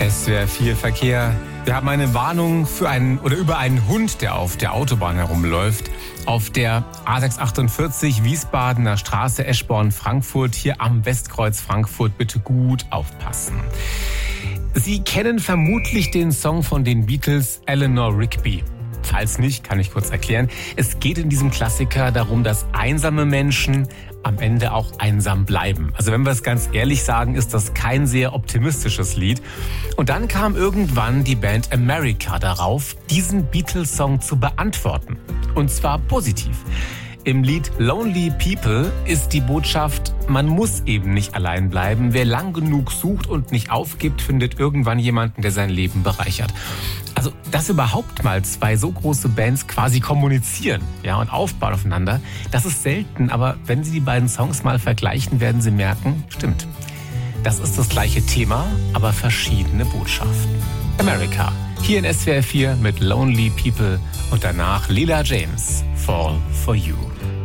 SWR 4 Verkehr. Wir haben eine Warnung über einen Hund, der auf der Autobahn herumläuft. Auf der A648 Wiesbadener Straße Eschborn-Frankfurt, hier am Westkreuz Frankfurt, bitte gut aufpassen. Sie kennen vermutlich den Song von den Beatles, Eleanor Rigby. Falls nicht, kann ich kurz erklären. Es geht in diesem Klassiker darum, dass einsame Menschen am Ende auch einsam bleiben. Also wenn wir es ganz ehrlich sagen, ist das kein sehr optimistisches Lied. Und dann kam irgendwann die Band America darauf, diesen Beatles-Song zu beantworten. Und zwar positiv. Im Lied Lonely People ist die Botschaft, man muss eben nicht allein bleiben. Wer lang genug sucht und nicht aufgibt, findet irgendwann jemanden, der sein Leben bereichert. Also, dass überhaupt mal zwei so große Bands quasi kommunizieren, ja, und aufbauen aufeinander, das ist selten. Aber wenn Sie die beiden Songs mal vergleichen, werden Sie merken, stimmt. Das ist das gleiche Thema, aber verschiedene Botschaften. America, hier in SWR 4 mit Lonely People und danach Lila James, Fall for You.